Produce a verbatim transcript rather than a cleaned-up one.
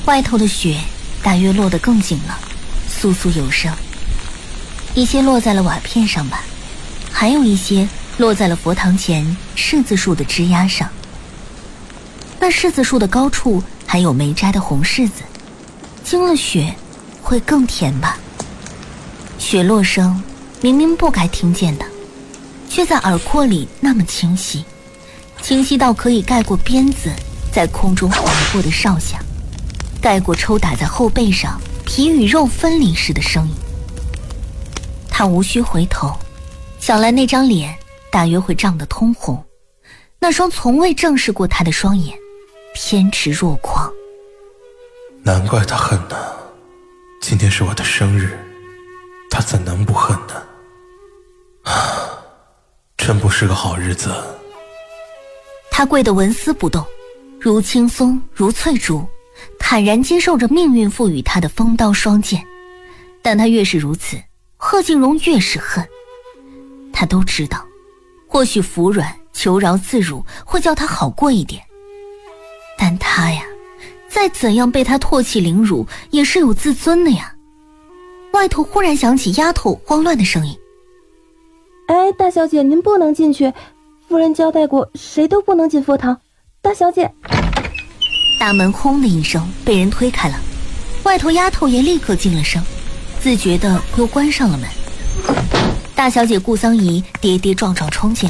外头的雪大约落得更紧了，簌簌有声。一些落在了瓦片上吧，还有一些落在了佛堂前柿子树的枝丫上。那柿子树的高处还有没摘的红柿子，经了雪会更甜吧。雪落声明明不该听见的，却在耳廓里那么清晰，清晰到可以盖过鞭子在空中划过的哨响，盖过抽打在后背上皮与肉分离时的声音。他无需回头，想来那张脸大约会涨得通红，那双从未正视过他的双眼偏执若狂。 难怪他恨呢，今天是我的生日，他怎能不恨呢？啊，真不是个好日子。 他跪得纹丝不动，如青松如翠竹，坦然接受着命运赋予他的锋刀双剑。但他越是如此，贺静荣越是恨。他都知道，或许服软求饶自辱会叫他好过一点，但他呀，再怎样被他唾弃凌辱也是有自尊的呀。外头忽然响起丫头慌乱的声音： 哎，大小姐您不能进去，夫人交代过谁都不能进佛堂，大小姐。 大门轰的一声被人推开了，外头丫头也立刻进了声，自觉地又关上了门。大小姐顾桑怡跌跌撞撞冲进来，